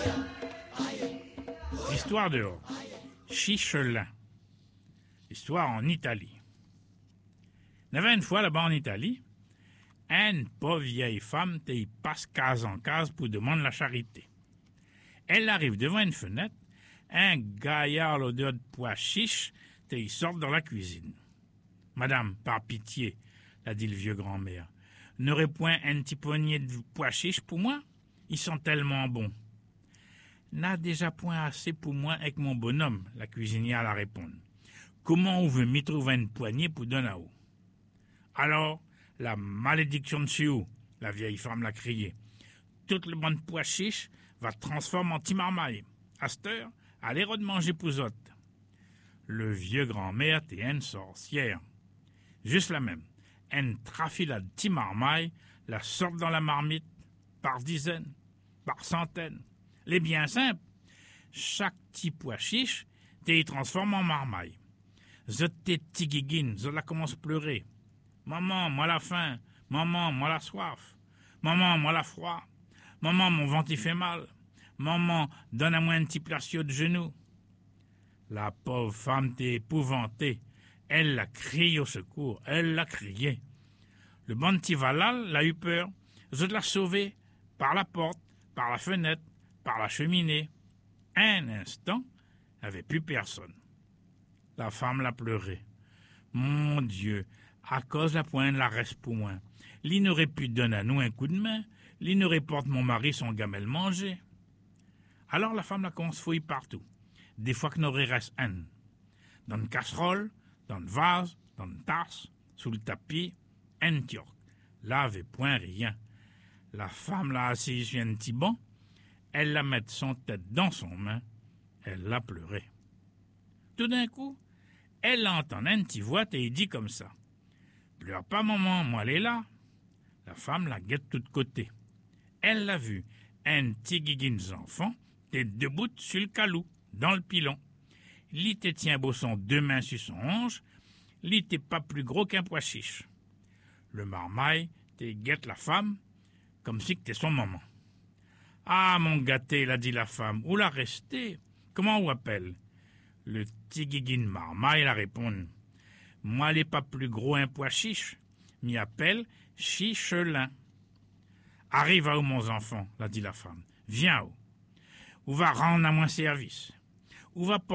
Histoire dehors. Chichelin. Histoire en Italie. Il y avait une fois là-bas en Italie, une pauvre vieille femme qui passe case en case pour demander la charité. Elle arrive devant une fenêtre, un gaillard l'odeur de pois chiche qui sort dans la cuisine. « Madame, par pitié, » l'a dit le vieux grand-mère, « n'aurait point un petit poignet de pois chiche pour moi? Ils sont tellement bons. » « N'a déjà point assez pour moi avec mon bonhomme, » la cuisinière la répond. « Comment on veut m'y trouver une poignée pour donner à eau? » Alors, la malédiction de Sioux, la vieille femme l'a crié. Toute le monde de pois chiche va transformer en petit marmaille. À cette heure, allez manger pouzotte. Le vieux grand-mère était une sorcière. Juste la même. Elle trafila de petit marmaille, la sort dans la marmite, par dizaines, par centaines. Les bien simple. Chaque petit pois chiche, t'y transforme en marmaille. Zot t'es petit guiguine, zot la commence à pleurer. Maman, moi la faim. Maman, moi la soif. Maman, moi la froid. Maman, mon ventre y fait mal. Maman, donne à moi un petit placio de genou. La pauvre femme t'est épouvantée. Elle l'a crié au secours. Elle l'a crié. Le bon petit Valal l'a eu peur. Zot l'a sauvé par la porte, par la fenêtre, par la cheminée. Un instant, il n'y avait plus personne. La femme l'a pleuré. Mon Dieu, à cause la pointe la reste pour moi. L'y n'aurait pu donner à nous un coup de main. L'y n'aurait porte mon mari son gamelle manger. Alors la femme la commence à fouiller partout. Des fois que n'aurait reste un. Dans une casserole, dans une vase, dans une tasse, sous le tapis, un tioc. Là avait point rien. La femme l'a assise sur un petit banc. Elle la met son tête dans son main. Elle l'a pleuré. Tout d'un coup, elle entend un petit voix et il dit comme ça. Pleure pas, maman, moi elle est là. La femme la guette de tous côtés. Elle l'a vu, un petit guiguine enfant, t'es debout sur le calou, dans le pilon. L'y te tient beau son deux mains sur son hanche, l'y t'es pas plus gros qu'un pois chiche. Le marmaille t'es guette la femme, comme si que t'es son maman. Ah, mon gâté, l'a dit la femme, où l'a resté? Comment on appelle? Le petit guiguine marmaille la répond. Moi, l'est pas plus gros un pois chiche, m'y appelle Chichelin. Arrive à où, mon enfant, l'a dit la femme. Viens où va rendre à moi service. Où va